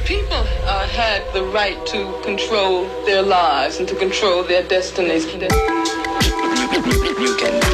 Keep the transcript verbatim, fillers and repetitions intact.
people uh, had the right to control their lives and to control their destinies. You can